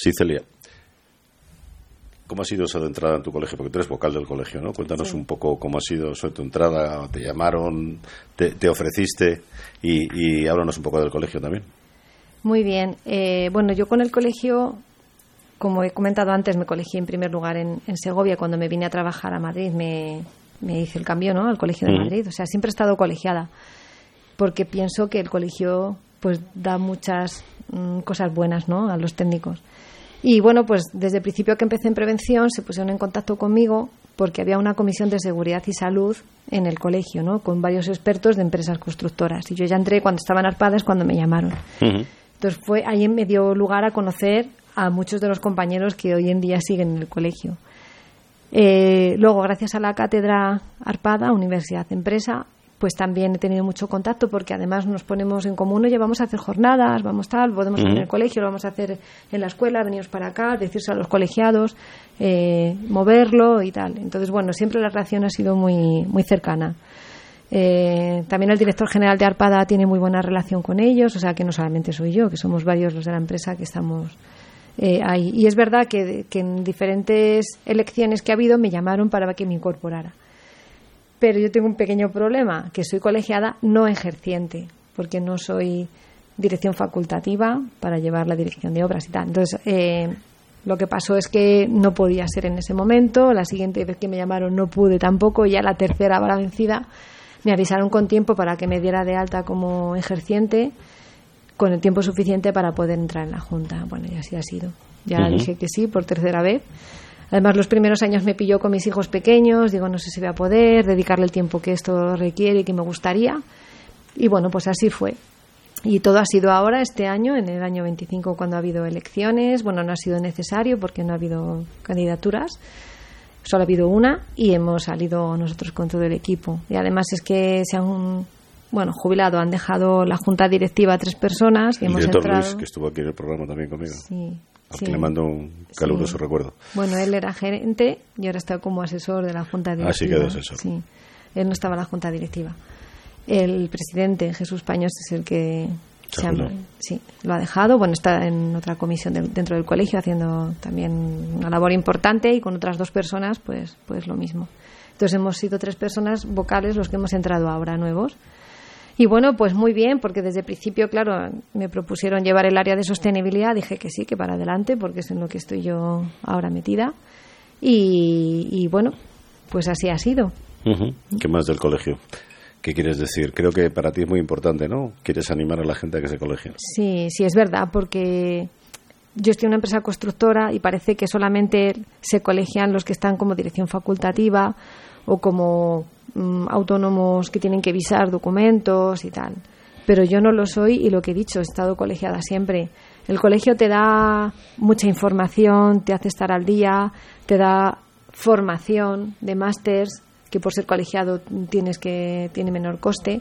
Sí, Celia. ¿Cómo ha sido esa de entrada en tu colegio? Porque tú eres vocal del colegio, ¿no? Cuéntanos un poco cómo ha sido eso de tu entrada. ¿Te llamaron? ¿Te ofreciste? Y háblanos un poco del colegio también. Muy bien. Bueno, yo con el colegio, como he comentado antes, me colegié en primer lugar en Segovia. Cuando me vine a trabajar a Madrid me hice el cambio, ¿no?, al Colegio de Madrid. O sea, siempre he estado colegiada, porque pienso que el colegio pues da muchas cosas buenas, ¿no?, a los técnicos. Y bueno, pues desde el principio que empecé en prevención se pusieron en contacto conmigo porque había una comisión de seguridad y salud en el colegio, ¿no?, con varios expertos de empresas constructoras. Y yo ya entré cuando estaba en Arpada, es cuando me llamaron. Entonces ahí me dio lugar a conocer a muchos de los compañeros que hoy en día siguen en el colegio. Luego, gracias a la cátedra Arpada, Universidad Empresa, pues también he tenido mucho contacto, porque además nos ponemos en común, oye, vamos a hacer jornadas, podemos hacer en el colegio, lo vamos a hacer en la escuela, venimos para acá, decirse a los colegiados, moverlo y tal. Entonces, bueno, siempre la relación ha sido muy, muy cercana. También el director general de Arpada tiene muy buena relación con ellos, o sea que no solamente soy yo, que somos varios los de la empresa que estamos ahí. Y es verdad que en diferentes elecciones que ha habido me llamaron para que me incorporara. Pero yo tengo un pequeño problema, que soy colegiada no ejerciente, porque no soy dirección facultativa para llevar la dirección de obras y tal. Entonces, lo que pasó es que no podía ser en ese momento. La siguiente vez que me llamaron no pude tampoco. Ya la tercera vara vencida me avisaron con tiempo para que me diera de alta como ejerciente, con el tiempo suficiente para poder entrar en la Junta. Bueno, y así ha sido. Ya dije que sí por tercera vez. Además, los primeros años me pilló con mis hijos pequeños. Digo, no sé si voy a poder dedicarle el tiempo que esto requiere y que me gustaría. Y bueno, pues así fue. Y todo ha sido ahora, este año, en el año 25, cuando ha habido elecciones. Bueno, no ha sido necesario porque no ha habido candidaturas. Solo ha habido una y hemos salido nosotros con todo el equipo. Y además es que se han jubilado, han dejado la junta directiva a 3 personas. Y el hemos director entrado... Luis, que estuvo aquí en el programa también conmigo. Sí. Sí. Le mando un caluroso recuerdo. Bueno, él era gerente y ahora está como asesor de la junta directiva. Sí, quedó asesor. Sí, él no estaba en la junta directiva. El presidente, Jesús Paños, es el que lo ha dejado. Bueno, está en otra comisión dentro del colegio haciendo también una labor importante, y con otras 2 personas pues lo mismo. Entonces hemos sido 3 personas vocales los que hemos entrado ahora nuevos. Y bueno, pues muy bien, porque desde el principio, claro, me propusieron llevar el área de sostenibilidad. Dije que sí, que para adelante, porque es en lo que estoy yo ahora metida. Y bueno, pues así ha sido. ¿Qué más del colegio? ¿Qué quieres decir? Creo que para ti es muy importante, ¿no? ¿Quieres animar a la gente a que se colegie? Sí, es verdad, porque yo estoy en una empresa constructora y parece que solamente se colegian los que están como dirección facultativa o como autónomos que tienen que visar documentos y tal. Pero yo no lo soy, y lo que he dicho, he estado colegiada siempre. El colegio te da mucha información, te hace estar al día, te da formación de másters, que por ser colegiado tiene menor coste.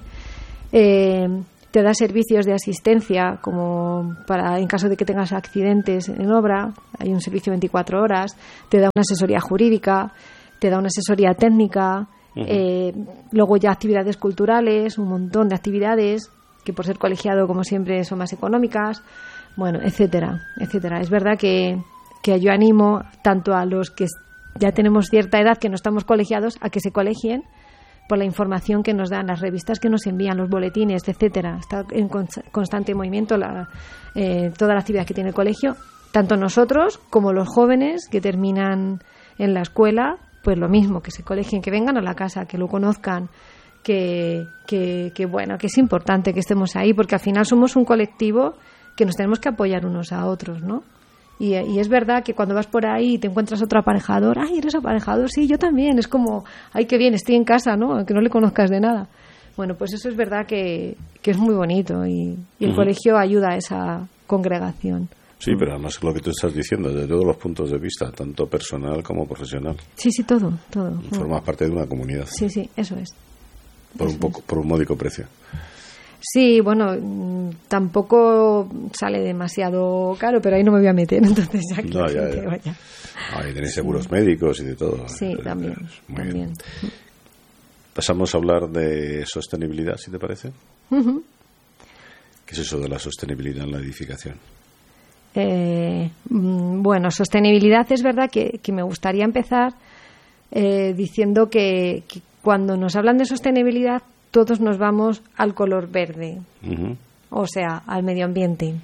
Te da servicios de asistencia, como para en caso de que tengas accidentes en obra, hay un servicio 24 horas, te da una asesoría jurídica, te da una asesoría técnica. Luego ya actividades culturales, un montón de actividades que por ser colegiado, como siempre, son más económicas, bueno, etcétera. Es verdad que yo animo tanto a los que ya tenemos cierta edad, que no estamos colegiados, a que se colegien por la información que nos dan, las revistas que nos envían, los boletines, etcétera. Está en constante movimiento toda la actividad que tiene el colegio, tanto nosotros como los jóvenes que terminan en la escuela. Pues lo mismo, que se colegien, que vengan a la casa, que lo conozcan, que bueno, que es importante que estemos ahí, porque al final somos un colectivo que nos tenemos que apoyar unos a otros, ¿no? Y es verdad que cuando vas por ahí y te encuentras otro aparejador, ¡ay, eres aparejador! Sí, yo también. Es como, ¡ay, qué bien, estoy en casa!, ¿no? Aunque no le conozcas de nada. Bueno, pues eso es verdad que es muy bonito, y el colegio ayuda a esa congregación. Sí, pero además lo que tú estás diciendo, desde todos los puntos de vista, tanto personal como profesional. Sí, todo. Formas parte de una comunidad. Sí, eso es. Por un módico precio. Sí, bueno, tampoco sale demasiado caro, pero ahí no me voy a meter, entonces ya que vaya. Ahí tenéis seguros médicos y de todo. Sí, también. Muy bien. Pasamos a hablar de sostenibilidad, si te parece. ¿Qué es eso de la sostenibilidad en la edificación? Bueno, sostenibilidad es verdad que me gustaría empezar diciendo que cuando nos hablan de sostenibilidad todos nos vamos al color verde, o sea, al medio ambiente,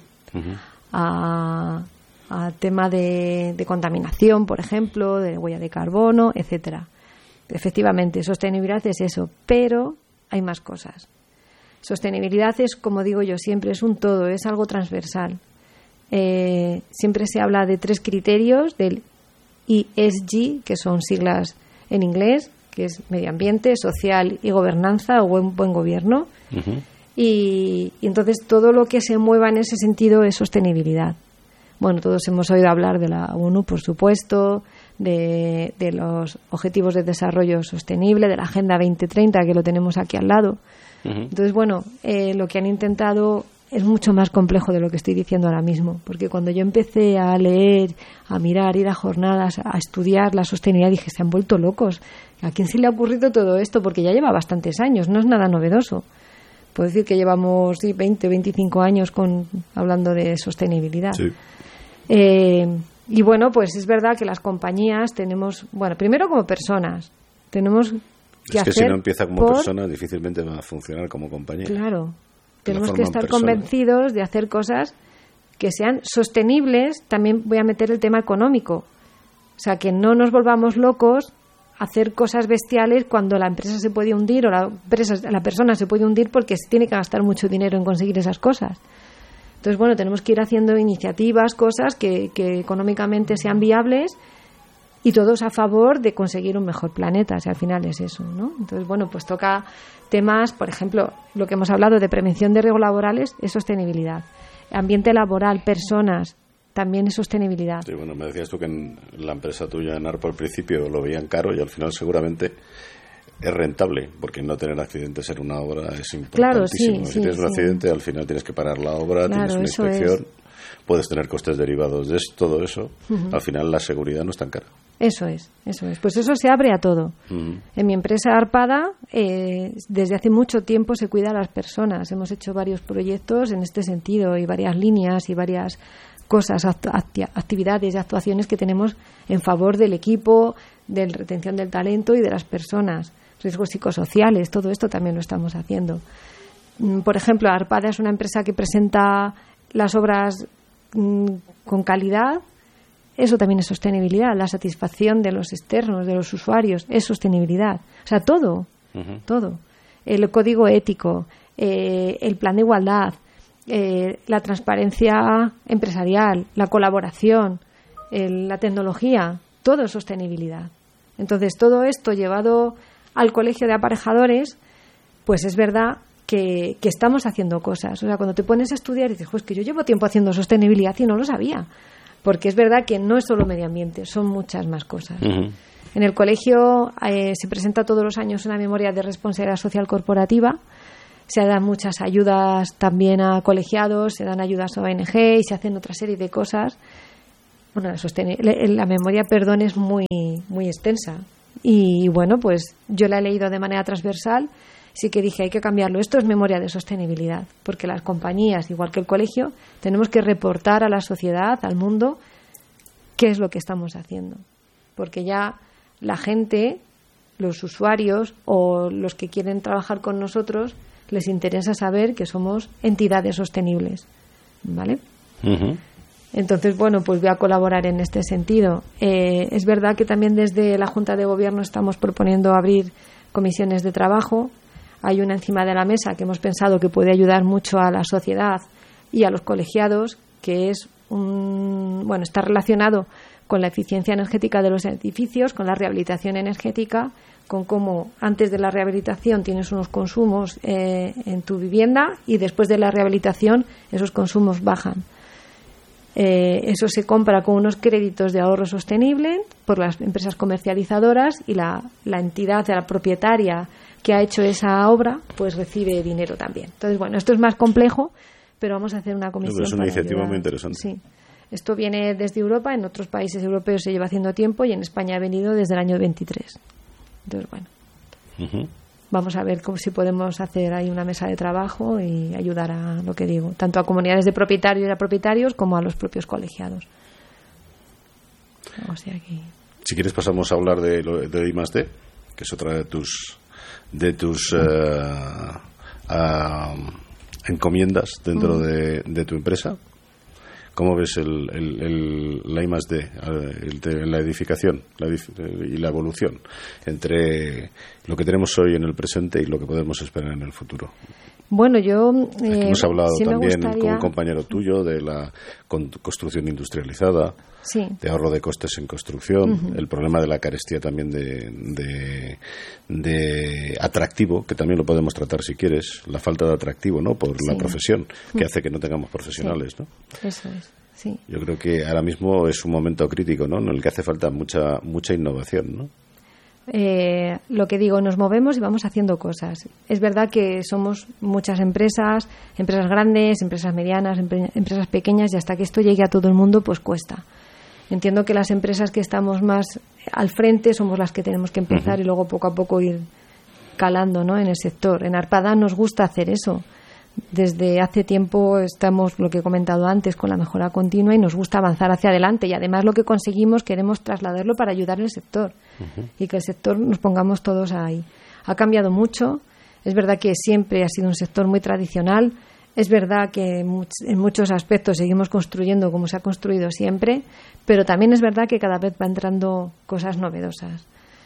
a tema de contaminación, por ejemplo, de huella de carbono, etcétera. Efectivamente, sostenibilidad es eso, pero hay más cosas. Sostenibilidad es, como digo yo siempre, es un todo, es algo transversal. Siempre se habla de 3 criterios, del ESG, que son siglas en inglés, que es medio ambiente, social y gobernanza o buen gobierno. Y entonces todo lo que se mueva en ese sentido es sostenibilidad. Bueno, todos hemos oído hablar de la ONU, por supuesto, de los Objetivos de Desarrollo Sostenible, de la Agenda 2030, que lo tenemos aquí al lado. Entonces, bueno, lo que han intentado es mucho más complejo de lo que estoy diciendo ahora mismo, porque cuando yo empecé a leer, a mirar, ir a jornadas, a estudiar la sostenibilidad, dije, se han vuelto locos. ¿A quién se le ha ocurrido todo esto? Porque ya lleva bastantes años, no es nada novedoso. Puedo decir que llevamos 20 o 25 años hablando de sostenibilidad. Sí. Y bueno, pues es verdad que las compañías tenemos, bueno, primero como personas, tenemos que hacer... Es que si no empieza como persona, difícilmente va a funcionar como compañía. Claro. Tenemos que estar convencidos de hacer cosas que sean sostenibles. También voy a meter el tema económico. O sea, que no nos volvamos locos a hacer cosas bestiales cuando la empresa se puede hundir o la persona se puede hundir porque se tiene que gastar mucho dinero en conseguir esas cosas. Entonces, bueno, tenemos que ir haciendo iniciativas, cosas que económicamente sean viables y todos a favor de conseguir un mejor planeta, si al final es eso, ¿no? Entonces, bueno, pues toca temas, por ejemplo, lo que hemos hablado de prevención de riesgos laborales es sostenibilidad. Ambiente laboral, personas, también es sostenibilidad. Sí, bueno, me decías tú que en la empresa tuya en ARPA al principio lo veían caro y al final seguramente es rentable, porque no tener accidentes en una obra es importantísimo. Claro, si tienes un accidente, al final tienes que parar la obra, tienes una inspección, puedes tener costes derivados de todo eso. Al final la seguridad no es tan cara. Eso es. Pues eso se abre a todo. En mi empresa Arpada, desde hace mucho tiempo se cuida a las personas. Hemos hecho varios proyectos en este sentido y varias líneas y varias cosas, actividades y actuaciones que tenemos en favor del equipo, de la retención del talento y de las personas. Riesgos psicosociales, todo esto también lo estamos haciendo. Por ejemplo, Arpada es una empresa que presenta las obras con calidad. Eso también es sostenibilidad. La satisfacción de los externos, de los usuarios, es sostenibilidad. O sea, todo. El código ético, el plan de igualdad, la transparencia empresarial, la colaboración, la tecnología, todo es sostenibilidad. Entonces, todo esto llevado al colegio de aparejadores, pues es verdad que estamos haciendo cosas. O sea, cuando te pones a estudiar y dices, es que yo llevo tiempo haciendo sostenibilidad y no lo sabía. Porque es verdad que no es solo medio ambiente, son muchas más cosas. En el colegio se presenta todos los años una memoria de responsabilidad social corporativa. Se dan muchas ayudas también a colegiados, se dan ayudas a ONG y se hacen otra serie de cosas. Bueno, la memoria, es muy extensa. Y bueno, pues yo la he leído de manera transversal. Sí que dije, hay que cambiarlo. Esto es memoria de sostenibilidad, porque las compañías, igual que el colegio, tenemos que reportar a la sociedad, al mundo, qué es lo que estamos haciendo. Porque ya la gente, los usuarios o los que quieren trabajar con nosotros, les interesa saber que somos entidades sostenibles. ¿Vale? Entonces, bueno, pues voy a colaborar en este sentido. Es verdad que también desde la Junta de Gobierno estamos proponiendo abrir comisiones de trabajo. Hay una encima de la mesa que hemos pensado que puede ayudar mucho a la sociedad y a los colegiados, que es está relacionado con la eficiencia energética de los edificios, con la rehabilitación energética, con cómo antes de la rehabilitación tienes unos consumos en tu vivienda y después de la rehabilitación esos consumos bajan. Eso se compra con unos créditos de ahorro sostenible por las empresas comercializadoras y la entidad, la propietaria que ha hecho esa obra, pues recibe dinero también. Entonces, bueno, esto es más complejo, pero vamos a hacer una comisión. Es una iniciativa muy interesante. Sí. Esto viene desde Europa, en otros países europeos se lleva haciendo tiempo y en España ha venido desde el año 23. Entonces, bueno. vamos a ver si podemos hacer ahí una mesa de trabajo y ayudar a lo que digo, tanto a comunidades de propietarios y a propietarios como a los propios colegiados. O sea que... Si quieres pasamos a hablar de I+D, que es otra de tus encomiendas dentro de tu empresa. ¿Cómo ves la I+D en la edificación y la evolución entre lo que tenemos hoy en el presente y lo que podemos esperar en el futuro? Bueno, yo... hemos hablado sí también con un compañero tuyo de la construcción industrializada, sí, de ahorro de costes en construcción, el problema de la carestía también de atractivo, que también lo podemos tratar si quieres, la falta de atractivo, ¿no?, por la profesión, que hace que no tengamos profesionales, ¿no? Eso es, sí. Yo creo que ahora mismo es un momento crítico, ¿no?, en el que hace falta mucha innovación, ¿no? Lo que digo, nos movemos y vamos haciendo cosas. Es verdad que somos muchas empresas grandes, empresas medianas, empresas pequeñas, y hasta que esto llegue a todo el mundo, pues cuesta. Entiendo que las empresas que estamos más al frente somos las que tenemos que empezar y luego poco a poco ir calando, ¿no?, en el sector. En Arpada nos gusta hacer eso. Desde hace tiempo estamos, lo que he comentado antes, con la mejora continua, y nos gusta avanzar hacia adelante, y además lo que conseguimos queremos trasladarlo para ayudar al sector y que el sector nos pongamos todos ahí. Ha cambiado mucho, es verdad que siempre ha sido un sector muy tradicional, es verdad que en muchos aspectos seguimos construyendo como se ha construido siempre, pero también es verdad que cada vez va entrando cosas novedosas.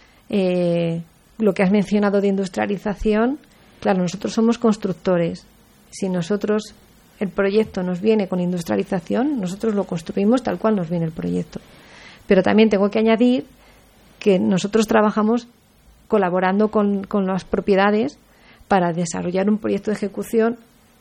Lo que has mencionado de industrialización, claro, nosotros somos constructores. Si nosotros, el proyecto nos viene con industrialización, nosotros lo construimos tal cual nos viene el proyecto. Pero también tengo que añadir que nosotros trabajamos colaborando con las propiedades para desarrollar un proyecto de ejecución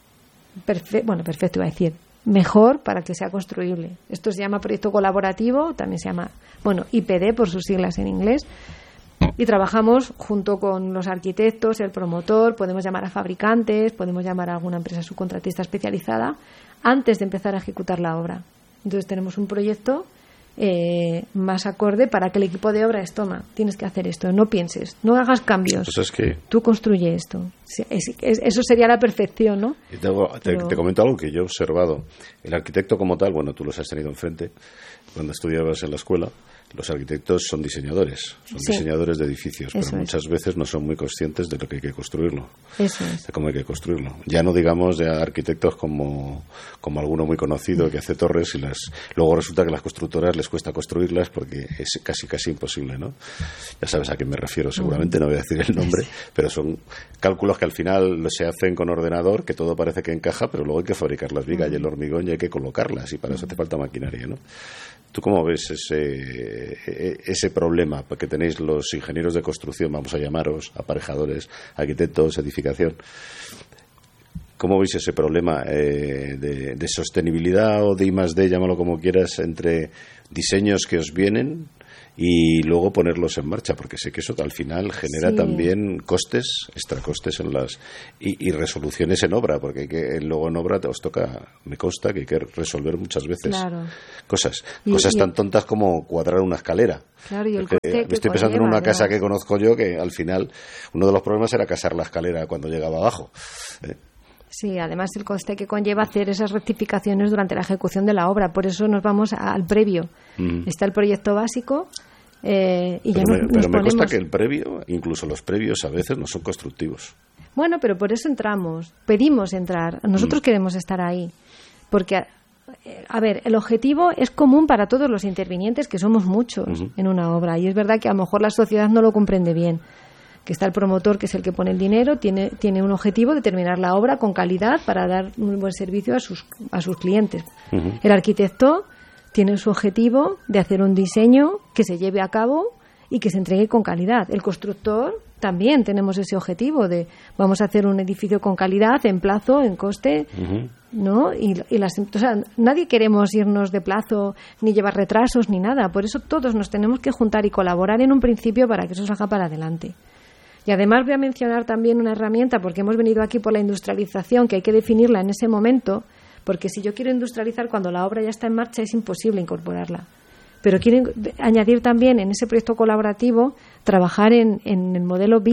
perfecto iba a decir, mejor para que sea construible. Esto se llama proyecto colaborativo, también se llama, IPD por sus siglas en inglés. Y trabajamos junto con los arquitectos, el promotor, podemos llamar a fabricantes, podemos llamar a alguna empresa subcontratista especializada antes de empezar a ejecutar la obra. Entonces tenemos un proyecto más acorde para que el equipo de obra tienes que hacer esto, no pienses, no hagas cambios, pues es que tú construye esto. Eso sería la perfección, ¿no? Y te comento algo que yo he observado. El arquitecto como tal, tú los has tenido enfrente cuando estudiabas en la escuela. Los arquitectos son diseñadores, diseñadores de edificios, pero muchas veces no son muy conscientes de lo que hay que construirlo, de cómo hay que construirlo. Ya no digamos de arquitectos como alguno muy conocido que hace torres y luego resulta que las constructoras les cuesta construirlas porque es casi imposible, ¿no? Ya sabes a quién me refiero, seguramente no voy a decir el nombre, pero son cálculos que al final se hacen con ordenador, que todo parece que encaja, pero luego hay que fabricar las vigas y el hormigón y hay que colocarlas, y para eso hace falta maquinaria, ¿no? ¿Tú cómo ves ese problema que tenéis los ingenieros de construcción, vamos a llamaros, aparejadores, arquitectos, edificación? ¿Cómo veis ese problema de sostenibilidad o de I+D, llámalo como quieras, entre diseños que os vienen y luego ponerlos en marcha? Porque sé que eso al final genera también costes, extracostes y resoluciones en obra, porque luego en obra os toca, me consta que hay que resolver muchas veces cosas tan tontas como cuadrar una escalera. Claro, y el coste me estoy pensando en una casa que conozco yo, que al final uno de los problemas era casar la escalera cuando llegaba abajo. Sí, además el coste que conlleva hacer esas rectificaciones durante la ejecución de la obra. Por eso nos vamos al previo. Está el proyecto básico y pero me consta que el previo, incluso los previos a veces no son constructivos. Bueno, pero por eso pedimos entrar. Nosotros queremos estar ahí. Porque, a ver, el objetivo es común para todos los intervinientes, que somos muchos en una obra. Y es verdad que a lo mejor la sociedad no lo comprende bien. Que está el promotor, que es el que pone el dinero, tiene un objetivo de terminar la obra con calidad para dar un buen servicio a sus clientes. El arquitecto tiene su objetivo de hacer un diseño que se lleve a cabo y que se entregue con calidad. El constructor también tenemos ese objetivo de vamos a hacer un edificio con calidad, en plazo, en coste, ¿no? O sea, nadie queremos irnos de plazo ni llevar retrasos ni nada. Por eso todos nos tenemos que juntar y colaborar en un principio para que eso salga para adelante. Y además voy a mencionar también una herramienta, porque hemos venido aquí por la industrialización, que hay que definirla en ese momento, porque si yo quiero industrializar cuando la obra ya está en marcha es imposible incorporarla. Pero quiero añadir también en ese proyecto colaborativo trabajar en el modelo BIM,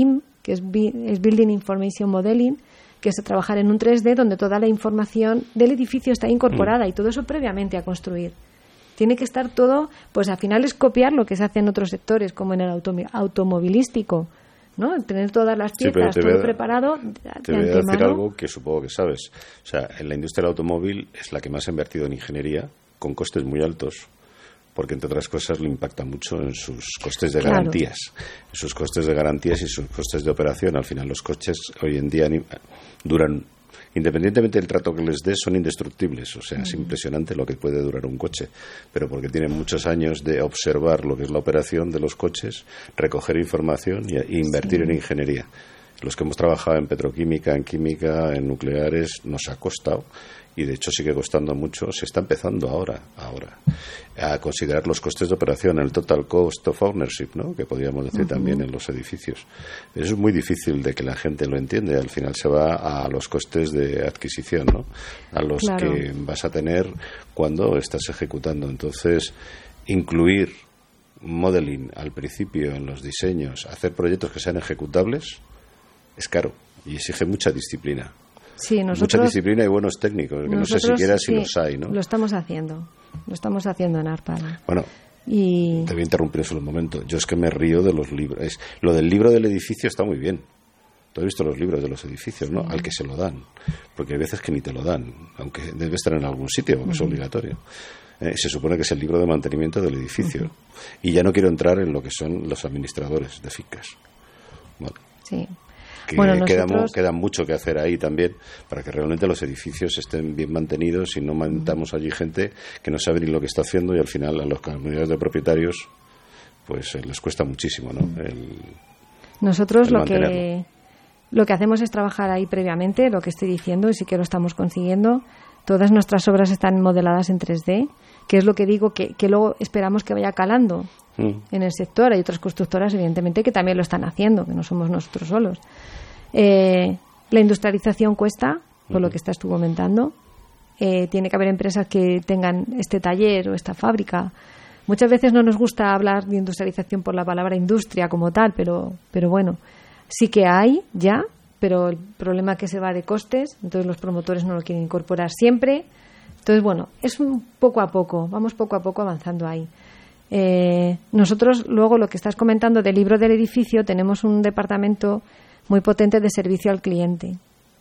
que es Building Information Modeling, que es trabajar en un 3D donde toda la información del edificio está incorporada y todo eso previamente a construir. Tiene que estar todo, pues al final es copiar lo que se hace en otros sectores, como en el automovilístico, ¿no? Tener todas las piezas, todo preparado de antemano. Te voy a decir algo que supongo que sabes. O sea, en la industria del automóvil es la que más ha invertido en ingeniería, con costes muy altos, porque entre otras cosas le impacta mucho en sus costes de garantías. En sus costes de garantías y sus costes de operación. Al final los coches hoy en día duran, independientemente del trato que les des, son indestructibles. O sea, es impresionante lo que puede durar un coche. Pero porque tienen muchos años de observar lo que es la operación de los coches, recoger información e invertir en ingeniería. Los que hemos trabajado en petroquímica, en química, en nucleares, nos ha costado, y de hecho sigue costando mucho. Se está empezando ahora a considerar los costes de operación, el total cost of ownership, ¿no? Que podríamos decir también en los edificios. Eso es muy difícil de que la gente lo entienda. Al final se va a los costes de adquisición, ¿no? A los que vas a tener cuando estás ejecutando. Entonces, incluir modeling al principio en los diseños, hacer proyectos que sean ejecutables, es caro y exige mucha disciplina. Sí, mucha disciplina y buenos técnicos, que no sé siquiera si los hay, ¿no? Lo estamos haciendo en Arpada. Bueno, te voy a interrumpir solo un momento. Yo es que me río de los libros. Lo del libro del edificio está muy bien. Tú has visto los libros de los edificios, ¿no? Al que se lo dan, porque hay veces que ni te lo dan, aunque debe estar en algún sitio, porque es obligatorio. Se supone que es el libro de mantenimiento del edificio. Y ya no quiero entrar en lo que son los administradores de fincas. Bueno. Sí. Queda mucho que hacer ahí también para que realmente los edificios estén bien mantenidos y no mantamos allí gente que no sabe ni lo que está haciendo, y al final a los comunidades de propietarios pues les cuesta muchísimo, ¿no? Nosotros lo que hacemos es trabajar ahí previamente, lo que estoy diciendo, y sí que lo estamos consiguiendo. Todas nuestras obras están modeladas en 3D, que es lo que digo, que luego esperamos que vaya calando en el sector. Hay otras constructoras, evidentemente, que también lo están haciendo, que no somos nosotros solos. La industrialización cuesta, por lo que estás tú comentando. Tiene que haber empresas que tengan este taller o esta fábrica. Muchas veces no nos gusta hablar de industrialización por la palabra industria como tal, pero bueno, sí que hay ya, pero el problema es que se va de costes, entonces los promotores no lo quieren incorporar siempre. Entonces, bueno, es un poco a poco, vamos poco a poco avanzando ahí. Nosotros, luego, lo que estás comentando del libro del edificio, tenemos un departamento muy potente de servicio al cliente,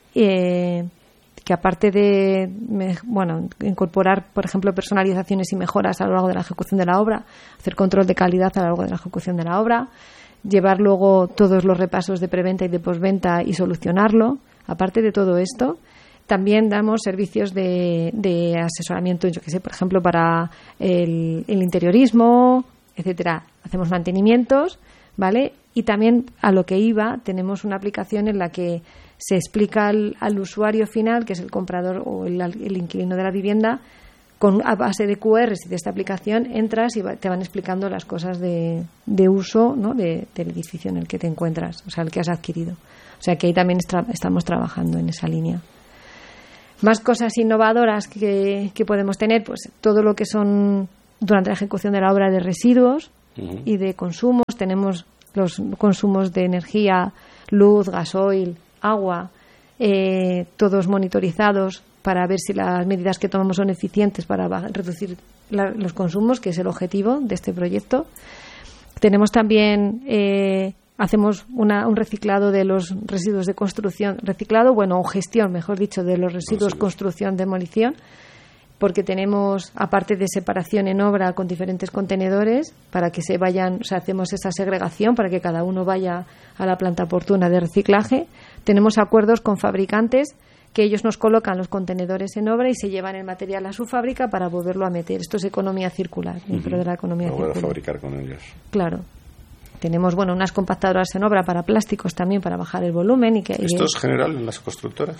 que aparte de incorporar, por ejemplo, personalizaciones y mejoras a lo largo de la ejecución de la obra, hacer control de calidad a lo largo de la ejecución de la obra, llevar luego todos los repasos de preventa y de postventa y solucionarlo. Aparte de todo esto, también damos servicios de asesoramiento, yo que sé, por ejemplo, para el interiorismo, etcétera. Hacemos mantenimientos, ¿vale? Y también, a lo que iba, tenemos una aplicación en la que se explica al usuario final, que es el comprador o el inquilino de la vivienda, a base de QRs y de esta aplicación entras y te van explicando las cosas de uso, ¿no? del edificio en el que te encuentras, o sea, el que has adquirido. O sea, que ahí también estamos trabajando en esa línea. Más cosas innovadoras que podemos tener, pues todo lo que son durante la ejecución de la obra de residuos y de consumos. Tenemos los consumos de energía, luz, gasoil, agua, todos monitorizados para ver si las medidas que tomamos son eficientes para reducir los consumos, que es el objetivo de este proyecto. Tenemos también, hacemos un reciclado de los residuos de construcción, o gestión, mejor dicho, de los residuos construcción, demolición, porque tenemos, aparte de separación en obra con diferentes contenedores, para que se vayan, o sea, hacemos esa segregación para que cada uno vaya a la planta oportuna de reciclaje. Tenemos acuerdos con fabricantes que ellos nos colocan los contenedores en obra y se llevan el material a su fábrica para volverlo a meter. Esto es economía circular, dentro de la economía circular. Volver a fabricar con ellos. Claro. Tenemos, unas compactadoras en obra para plásticos también, para bajar el volumen. ¿Esto es general en las constructoras?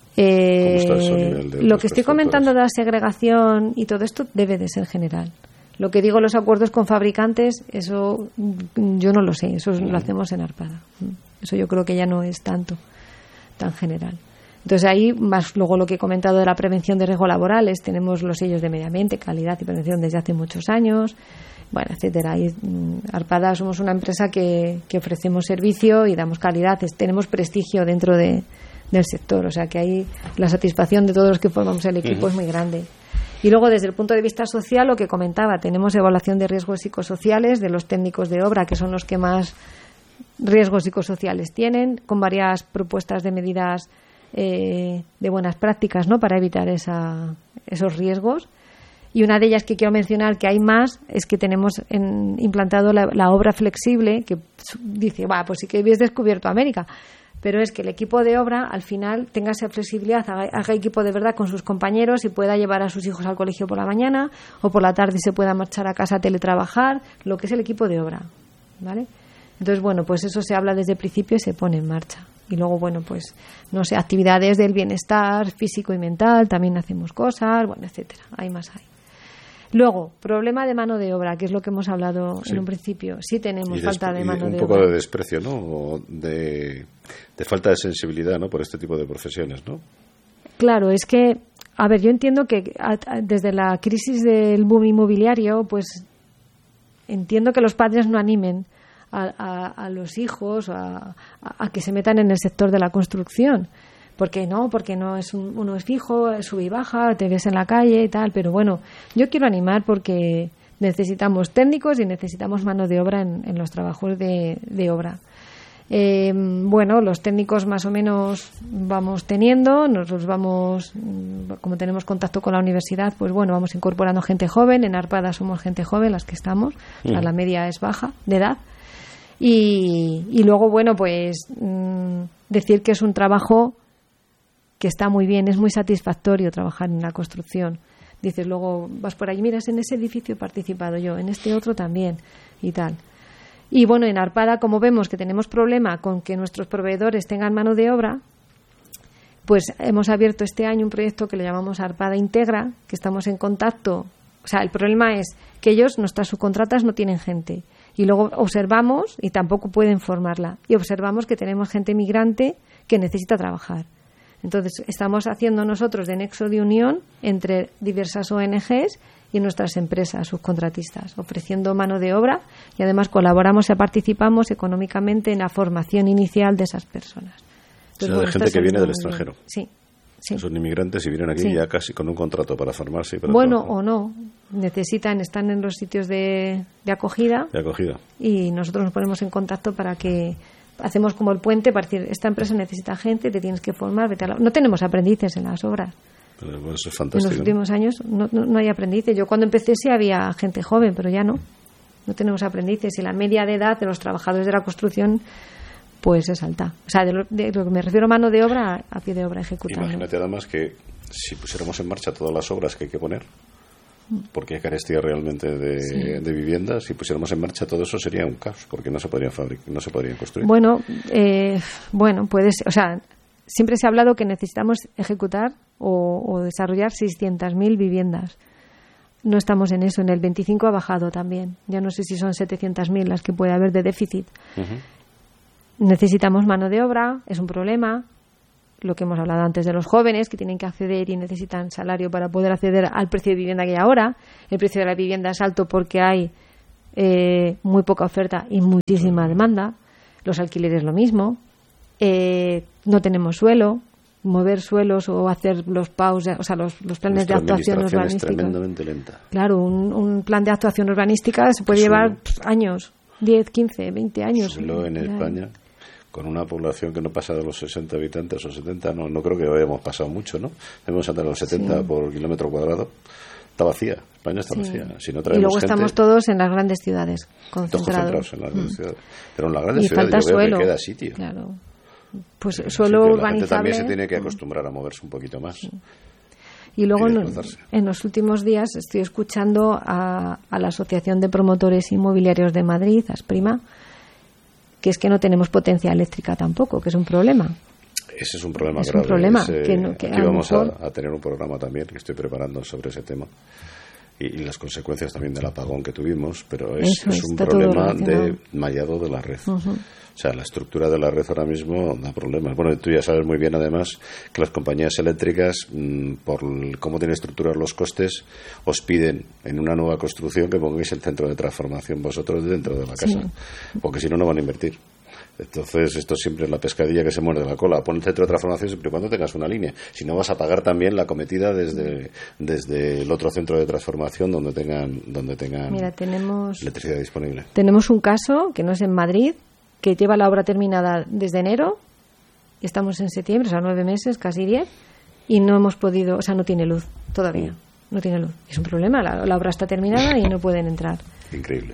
Lo que estoy comentando de la segregación y todo esto debe de ser general. Lo que digo, los acuerdos con fabricantes, eso yo no lo sé, eso lo hacemos en Arpada. Eso yo creo que ya no es tan general. Entonces ahí, más luego lo que he comentado de la prevención de riesgos laborales, tenemos los sellos de medio ambiente, calidad y prevención desde hace muchos años, bueno, etcétera. Y Arpada somos una empresa que ofrecemos servicio y damos calidad, tenemos prestigio dentro del sector, o sea que ahí la satisfacción de todos los que formamos el equipo es muy grande. Y luego, desde el punto de vista social, lo que comentaba, tenemos evaluación de riesgos psicosociales de los técnicos de obra, que son los que más riesgos psicosociales tienen, con varias propuestas de medidas de buenas prácticas, ¿no?, para evitar esos riesgos. Y una de ellas que quiero mencionar, que hay más, es que tenemos implantado la obra flexible, que dice, pues sí que habéis descubierto América, pero es que el equipo de obra al final tenga esa flexibilidad, haga equipo de verdad con sus compañeros y pueda llevar a sus hijos al colegio por la mañana o por la tarde se pueda marchar a casa a teletrabajar, lo que es el equipo de obra, ¿vale? Entonces, bueno, pues eso se habla desde el principio y se pone en marcha. Y luego, bueno, pues, no sé, actividades del bienestar físico y mental, también hacemos cosas, bueno, etcétera, hay más ahí. Luego, problema de mano de obra, que es lo que hemos hablado en un principio. Sí tenemos falta de mano de obra. Un poco de desprecio, ¿no? O de falta de sensibilidad, ¿no?, por este tipo de profesiones, ¿no? Claro, es que, a ver, yo entiendo que desde la crisis del boom inmobiliario, pues entiendo que los padres no animen a los hijos a que se metan en el sector de la construcción. Porque no es uno es fijo, sube y baja, te ves en la calle y tal, pero bueno, yo quiero animar porque necesitamos técnicos y necesitamos mano de obra en los trabajos de obra. Bueno, los técnicos más o menos vamos teniendo, nosotros vamos, como tenemos contacto con la universidad, pues bueno, vamos incorporando gente joven, en Arpada somos gente joven las que estamos, la media es baja de edad, y luego, bueno, pues decir que es un trabajo que está muy bien, es muy satisfactorio trabajar en la construcción. Dices, luego vas por ahí, miras, en ese edificio he participado yo, en este otro también, y tal. Y bueno, en Arpada, como vemos que tenemos problema con que nuestros proveedores tengan mano de obra, pues hemos abierto este año un proyecto que le llamamos Arpada Integra, que estamos en contacto. O sea, el problema es que ellos, nuestras subcontratas, no tienen gente. Y luego observamos, y tampoco pueden formarla, y observamos que tenemos gente migrante que necesita trabajar. Entonces, estamos haciendo nosotros de nexo de unión entre diversas ONGs y nuestras empresas subcontratistas, ofreciendo mano de obra y además colaboramos y participamos económicamente en la formación inicial de esas personas. Entonces, o sea, de gente que viene del extranjero. Sí. Son inmigrantes y vienen aquí ya casi con un contrato para formarse. Y para bueno, trabajar. O no. Están en los sitios de acogida. De acogida. Y nosotros nos ponemos en contacto para que hacemos como el puente para decir, esta empresa necesita gente, te tienes que formar, no tenemos aprendices en las obras. Pero eso es fantástico. En los últimos años no hay aprendices. Yo cuando empecé sí había gente joven, pero ya no tenemos aprendices y la media de edad de los trabajadores de la construcción pues es alta. O sea, de lo que me refiero a mano de obra, a pie de obra ejecutando. Imagínate además que si pusiéramos en marcha todas las obras que hay que poner, porque hay carestía realmente de viviendas, si pusiéramos en marcha todo eso sería un caos, porque no se podrían fabricar, no se podrían construir. Bueno, puede ser, o sea, siempre se ha hablado que necesitamos ejecutar o desarrollar 600.000 viviendas. No estamos en eso, en el 25 ha bajado también. Ya no sé si son 700.000 las que puede haber de déficit. Necesitamos mano de obra, es un problema. Lo que hemos hablado antes de los jóvenes que tienen que acceder y necesitan salario para poder acceder al precio de vivienda que hay ahora. El precio de la vivienda es alto porque hay muy poca oferta y muchísima demanda. Los alquileres lo mismo. No tenemos suelo. Mover suelos o hacer los PAUs, o sea, los planes de actuación urbanística. Es tremendamente lenta. Claro, un plan de actuación urbanística se puede llevar años, 10, 15, 20 años. Solo en España, con una población que no pasa de los 60 habitantes o 70, no creo que hayamos pasado mucho, ¿no? Debemos andar a los 70 por kilómetro cuadrado. Está vacía, España está vacía. Si no traemos y luego estamos todos en las grandes ciudades, concentrados en las grandes ciudades. Pero en las grandes y ciudades falta yo veo suelo, que queda sitio. Claro. Pues suelo urbanizable. La gente también se tiene que acostumbrar a moverse un poquito más. Y luego en los últimos días estoy escuchando a la Asociación de Promotores Inmobiliarios de Madrid, ASPRIMA, que es que no tenemos potencia eléctrica tampoco, que es un problema. Ese es un problema grave. Es un problema. Que aquí vamos a tener un programa también que estoy preparando sobre ese tema. Y las consecuencias también del apagón que tuvimos, pero es un problema de mallado de la red. O sea, la estructura de la red ahora mismo da problemas. Bueno, tú ya sabes muy bien, además, que las compañías eléctricas, por cómo tienen estructurados los costes, os piden en una nueva construcción que pongáis el centro de transformación vosotros dentro de la casa, porque si no, no van a invertir. Entonces, esto siempre es la pescadilla que se muerde la cola. Pon el centro de transformación siempre y cuando tengas una línea. Si no, vas a pagar también la cometida desde el otro centro de transformación donde tengan Mira, tenemos electricidad disponible. Tenemos un caso que no es en Madrid, que lleva la obra terminada desde enero, estamos en septiembre, o sea, 9 meses, casi 10, y no hemos podido, o sea, no tiene luz todavía, no tiene luz. Es un problema, la obra está terminada y no pueden entrar. Increíble.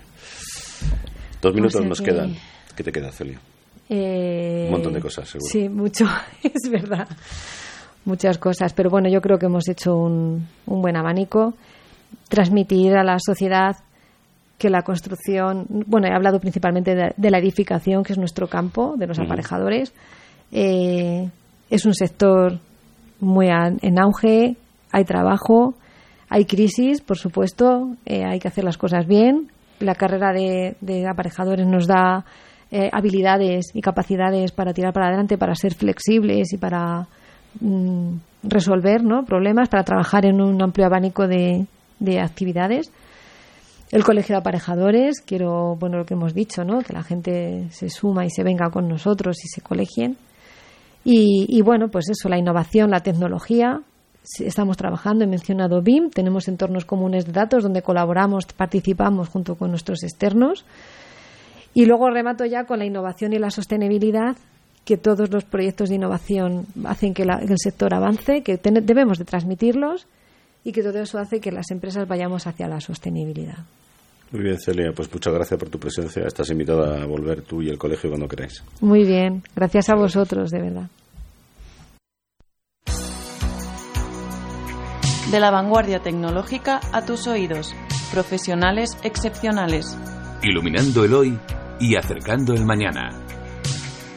2 minutos nos quedan. ¿Qué te queda, Celia? Un montón de cosas, seguro. Sí, mucho, es verdad. Muchas cosas, pero bueno, yo creo que hemos hecho un buen abanico. Transmitir a la sociedad que la construcción, bueno, he hablado principalmente de la edificación, que es nuestro campo, de los aparejadores. Es un sector muy en auge, hay trabajo, hay crisis, por supuesto, hay que hacer las cosas bien. La carrera de aparejadores nos da habilidades y capacidades para tirar para adelante, para ser flexibles y para resolver, ¿no?, problemas, para trabajar en un amplio abanico de actividades. El colegio de aparejadores, lo que hemos dicho, ¿no?, que la gente se suma y se venga con nosotros y se colegien. Y bueno, pues eso, la innovación, la tecnología. Estamos trabajando, he mencionado BIM, tenemos entornos comunes de datos donde colaboramos, participamos junto con nuestros externos. Y luego remato ya con la innovación y la sostenibilidad, que todos los proyectos de innovación hacen que el sector avance, que debemos de transmitirlos, y que todo eso hace que las empresas vayamos hacia la sostenibilidad. Muy bien, Celia, pues muchas gracias por tu presencia. Estás invitada a volver tú y el colegio cuando queráis. Muy bien, gracias a vosotros, de verdad. De la vanguardia tecnológica a tus oídos. Profesionales excepcionales. Iluminando el hoy y acercando el mañana.